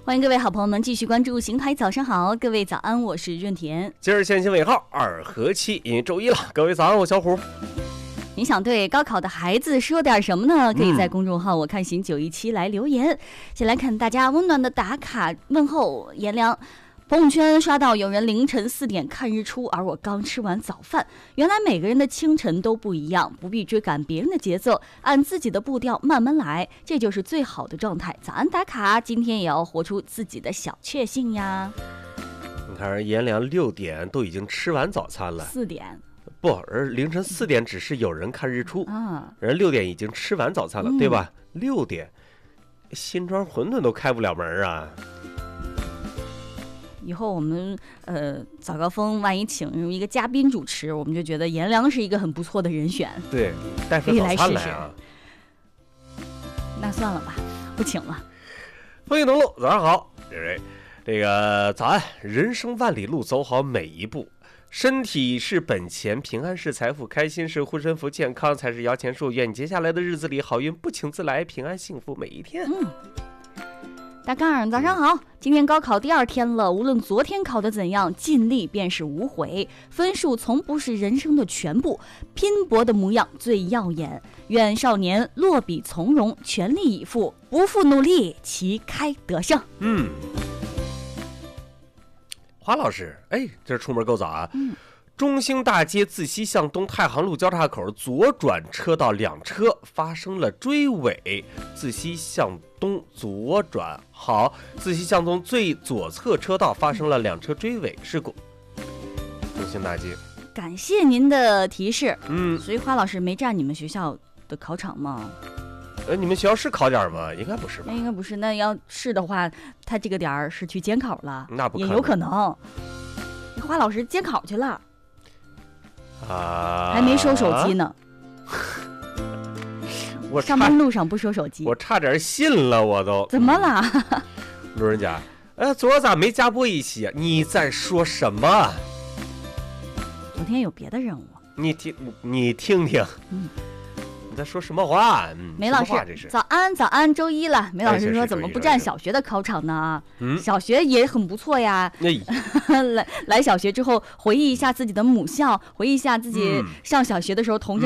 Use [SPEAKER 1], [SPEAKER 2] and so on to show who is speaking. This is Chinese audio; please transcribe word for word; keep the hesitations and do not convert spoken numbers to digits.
[SPEAKER 1] 欢迎各位好朋友们继续关注邢台早上好，各位早安，我是润田。
[SPEAKER 2] 今儿限行尾号二和七，因为周一了，各位早安，我小虎。
[SPEAKER 1] 你想对高考的孩子说点什么呢？可以在公众号我看行九一七来留言。嗯、先来看大家温暖的打卡问候。颜良朋友圈刷到有人凌晨四点看日出，而我刚吃完早饭。原来每个人的清晨都不一样，不必追赶别人的节奏，按自己的步调慢慢来，这就是最好的状态。早安打卡，今天也要活出自己的小确幸呀。
[SPEAKER 2] 你看颜良六点都已经吃完早餐了，
[SPEAKER 1] 四点
[SPEAKER 2] 不，而凌晨四点只是有人看日出
[SPEAKER 1] 啊，
[SPEAKER 2] 人六点已经吃完早餐了，
[SPEAKER 1] 嗯、
[SPEAKER 2] 对吧？六点，新庄馄饨都开不了门啊。
[SPEAKER 1] 以后我们呃早高峰万一请一个嘉宾主持，我们就觉得颜良是一个很不错的人选。
[SPEAKER 2] 对，带份早餐来啊。
[SPEAKER 1] 那算了吧，不请了。
[SPEAKER 2] 欢迎登录，早上好，这位，这个早安，人生万里路，走好每一步。身体是本钱，平安是财富，开心是护身符，健康才是摇钱树。愿你接下来的日子里好运不请自来，平安幸福每一天。
[SPEAKER 1] 嗯。大杠早上好，今天高考第二天了，无论昨天考得怎样，尽力便是无悔。分数从不是人生的全部，拼搏的模样最耀眼。愿少年落笔从容，全力以赴，不负努力，旗开得胜。
[SPEAKER 2] 嗯，华老师，哎，这出门够早啊。
[SPEAKER 1] 嗯。
[SPEAKER 2] 中兴大街自西向东太行路交叉口左转车道两车发生了追尾，自西向东左转，好，自西向东最左侧车道发生了两车追尾事故。中兴大街，
[SPEAKER 1] 感谢您的提示。
[SPEAKER 2] 嗯，
[SPEAKER 1] 所以华老师没占你们学校的考场吗？
[SPEAKER 2] 呃，你们学校是考点吗？应该不是吧？
[SPEAKER 1] 应该不是。那要是的话，他这个点儿是去监考了，
[SPEAKER 2] 那不可能，
[SPEAKER 1] 也有可能。华老师监考去了。
[SPEAKER 2] 啊，
[SPEAKER 1] 还没收手机呢。
[SPEAKER 2] 我
[SPEAKER 1] 上班路上不收手机，
[SPEAKER 2] 我差点信了，我都。
[SPEAKER 1] 怎么了？
[SPEAKER 2] 路人甲，呃，昨儿咋没加播一期？你在说什么？
[SPEAKER 1] 昨天有别的任务。
[SPEAKER 2] 你听，你听听。
[SPEAKER 1] 嗯。
[SPEAKER 2] 你在说什么话？嗯、
[SPEAKER 1] 梅老师，早安，早安，周一了。梅老师说，怎么不占小学的考场呢？
[SPEAKER 2] 嗯，
[SPEAKER 1] 小学也很不错呀。
[SPEAKER 2] 哎、
[SPEAKER 1] 来来小学之后，回忆一下自己的母校，回忆一下自己上小学的时候同学。